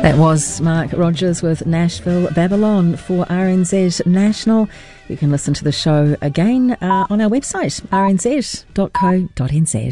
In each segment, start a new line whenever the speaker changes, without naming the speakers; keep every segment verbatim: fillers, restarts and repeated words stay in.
That was Mark Rogers with Nashville Babylon for R N Z National. You can listen to the show again uh, on our website, r n z dot co dot n z.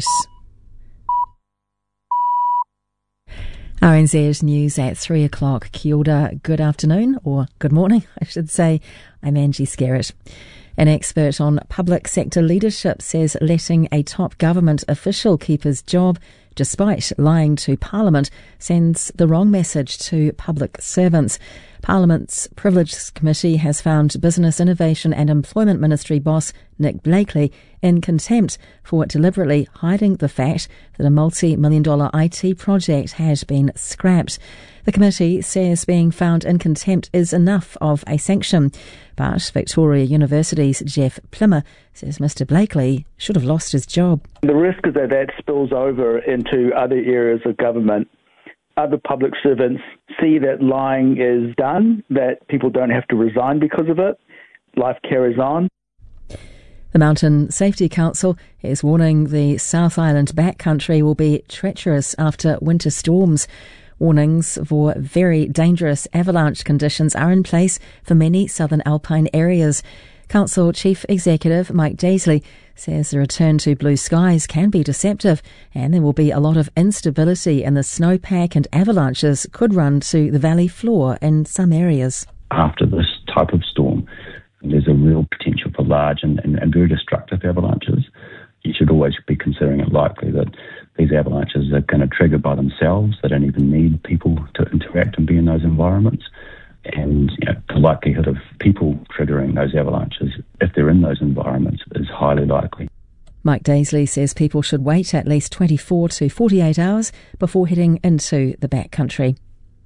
R N Z News at three o'clock. Kia ora, good afternoon, or good morning, I should say. I'm Angie Skerritt. An expert on public sector leadership says letting a top government official keep his job despite lying to Parliament sends the wrong message to public servants. Parliament's Privileges Committee has found Business, Innovation and Employment Ministry boss Nick Blakely in contempt for deliberately hiding the fact that a multi-million dollar I T project had been scrapped. The committee says being found in contempt is enough of a sanction, but Victoria University's Jeff Plimmer says Mr Blakely should have lost his job.
The risk is that that spills over into other areas of government. Other public servants see that lying is done, that people don't have to resign because of it. Life carries on.
The Mountain Safety Council is warning the South Island backcountry will be treacherous after winter storms. Warnings for very dangerous avalanche conditions are in place for many southern alpine areas. Council Chief Executive Mike Daisley says the return to blue skies can be deceptive and there will be a lot of instability in the snowpack and avalanches could run to the valley floor in some areas.
After this type of storm, there's a real potential for large and, and, and very destructive avalanches. You should always be considering it likely that these avalanches are going to trigger by themselves. They don't even need people to interact and be in those environments. And you know, the likelihood of people triggering those avalanches, if they're in those environments, is highly likely.
Mike Daisley says people should wait at least twenty-four to forty-eight hours before heading into the backcountry.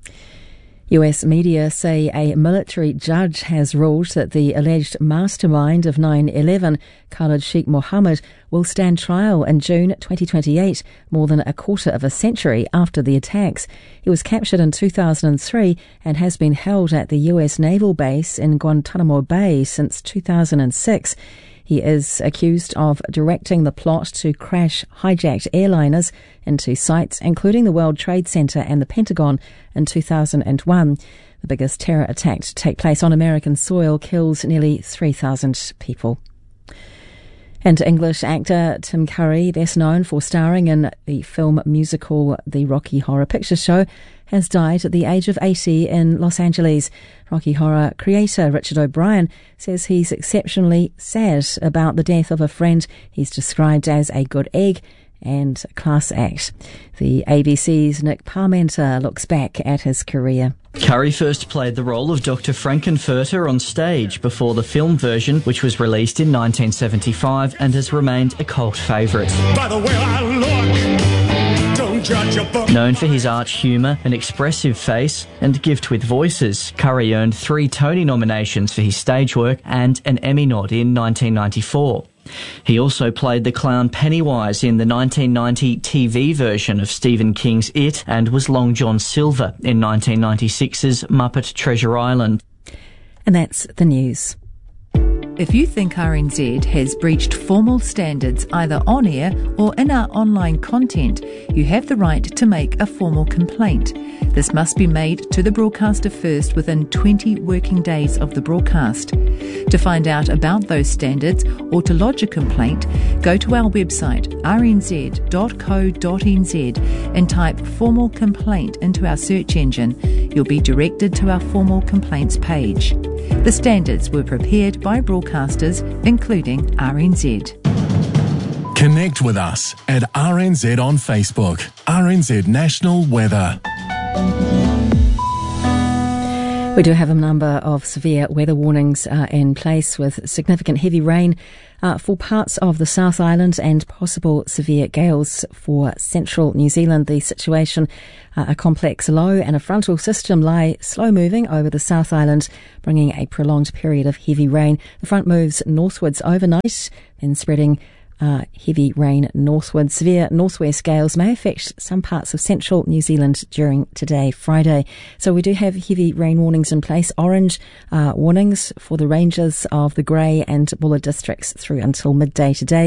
U S media say a military judge has ruled that the alleged mastermind of nine eleven, Khalid Sheikh Mohammed, will stand trial in June twenty twenty-eight, more than a quarter of a century after the attacks. He was captured in two thousand three and has been held at the U S naval base in Guantanamo Bay since two thousand six. He is accused of directing the plot to crash hijacked airliners into sites including the World Trade Center and the Pentagon in two thousand one. The biggest terror attack to take place on American soil kills nearly three thousand people. And English actor Tim Curry, best known for starring in the film musical The Rocky Horror Picture Show, has died at the age of eighty in Los Angeles. Rocky Horror creator Richard O'Brien says he's exceptionally sad about the death of a friend he's described as a good egg and class act. The A B C's Nick Parmenter looks back at his career.
Curry first played the role of Doctor Frankenfurter on stage before the film version, which was released in nineteen seventy-five and has remained a cult favourite.
By the way I look, don't judge a book.
Known for his arch humour, an expressive face and gift with voices, Curry earned three Tony nominations for his stage work and an Emmy nod in nineteen ninety-four. He also played the clown Pennywise in the nineteen ninety T V version of Stephen King's It and was Long John Silver in nineteen ninety-six's Muppet Treasure Island.
And that's the news.
If you think R N Z has breached formal standards either on air or in our online content, you have the right to make a formal complaint. This must be made to the broadcaster first within twenty working days of the broadcast. To find out about those standards or to lodge a complaint, go to our website r n z dot co dot n z and type formal complaint into our search engine. You'll be directed to our formal complaints page. The standards were prepared by broadcasters, including R N Z.
Connect with us at R N Z on Facebook. R N Z National Weather.
We do have a number of severe weather warnings uh, in place with significant heavy rain uh, for parts of the South Island and possible severe gales for central New Zealand. The situation, uh, a complex low and a frontal system lie slow moving over the South Island, bringing a prolonged period of heavy rain. The front moves northwards overnight, then spreading Uh, heavy rain northwards. Severe northwest gales may affect some parts of central New Zealand during today, Friday. So we do have heavy rain warnings in place. Orange uh, warnings for the ranges of the Grey and Buller districts through until midday today.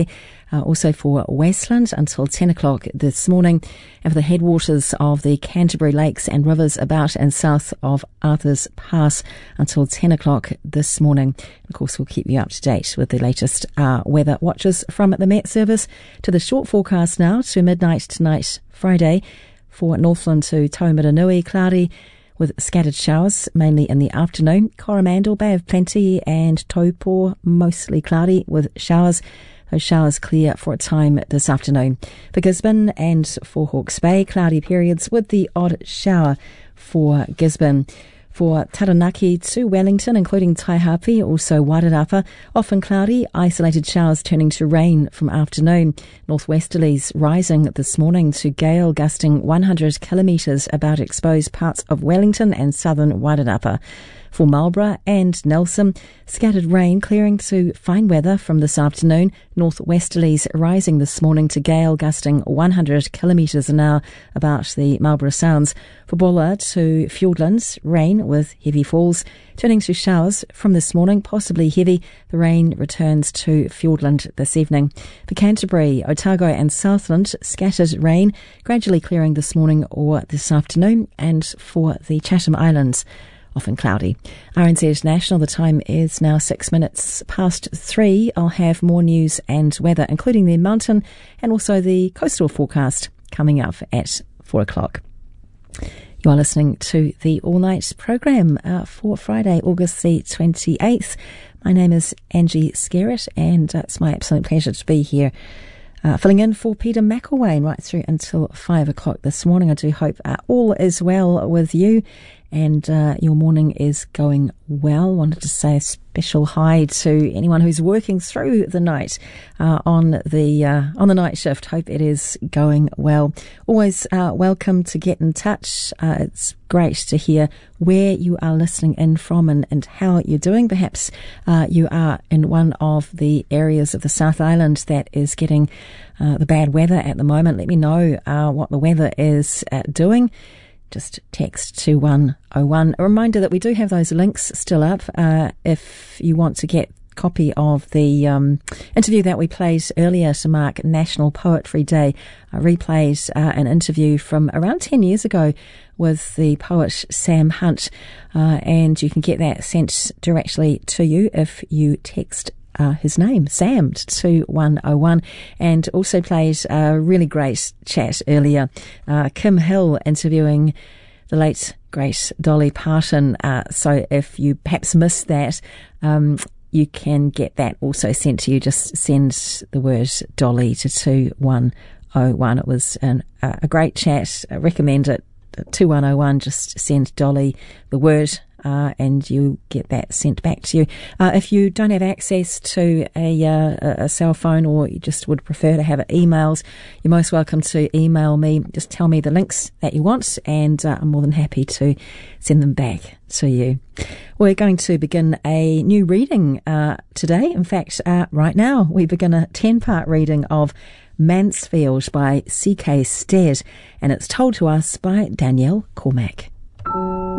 Uh, also for Westland until ten o'clock this morning, and for the headwaters of the Canterbury Lakes and rivers about and south of Arthur's Pass until ten o'clock this morning. Of course, we'll keep you up to date with the latest uh, weather watches from the Met Service. To the short forecast now, to midnight tonight, Friday, for Northland to Taumaranui, cloudy with scattered showers, mainly in the afternoon. Coromandel, Bay of Plenty and Taupo, mostly cloudy with showers. Those showers clear for a time this afternoon. For Gisborne and for Hawke's Bay, cloudy periods with the odd shower for Gisborne. For Taranaki to Wellington, including Taihape, also Wairarapa, often cloudy, isolated showers turning to rain from afternoon. Northwesterlies rising this morning to gale gusting one hundred kilometres about exposed parts of Wellington and southern Wairarapa. For Marlborough and Nelson, scattered rain clearing to fine weather from this afternoon. Northwesterlies rising this morning to gale gusting one hundred kilometres an hour about the Marlborough Sounds. For Bulla to Fiordlands, rain with heavy falls, turning to showers from this morning, possibly heavy. The rain returns to Fiordland this evening. For Canterbury, Otago and Southland, scattered rain, gradually clearing this morning or this afternoon. And for the Chatham Islands, often cloudy. R N Z National, the time is now six minutes past three. I'll have more news and weather, including the mountain and also the coastal forecast coming up at four o'clock. You are listening to the All Night programme uh, for Friday, August the twenty-eighth. My name is Angie Skerritt, and uh, it's my absolute pleasure to be here Uh, filling in for Peter McElwain right through until five o'clock this morning. I do hope uh, all is well with you and uh, your morning is going well. Wanted to say a special hi to anyone who's working through the night uh, on the uh, on the night shift. Hope it is going well. Always uh, welcome to get in touch. Uh, it's great to hear where you are listening in from and, and how you're doing. Perhaps uh, you are in one of the areas of the South Island that is getting uh, the bad weather at the moment. Let me know uh, what the weather is uh, doing. Just text two one oh one. A reminder that we do have those links still up. Uh, if you want to get a copy of the um, interview that we played earlier to mark National Poetry Day, I replayed uh, an interview from around ten years ago with the poet Sam Hunt, uh, and you can get that sent directly to you if you text Uh, his name, Sam, two one oh one, and also played a really great chat earlier. Uh, Kim Hill interviewing the late, great Dolly Parton. Uh, so if you perhaps missed that, um, you can get that also sent to you. Just send the word Dolly to two one oh one. It was an, uh, a great chat. I recommend it. two one oh one, just send Dolly the word. Uh, and you get that sent back to you. Uh, if you don't have access to a, uh, a cell phone, or you just would prefer to have emails, you're most welcome to email me. Just tell me the links that you want, and uh, I'm more than happy to send them back to you. We're going to begin a new reading uh, today. In fact, uh, right now we begin a ten-part reading of Mansfield by C K Stead, and it's told to us by Danielle Cormack.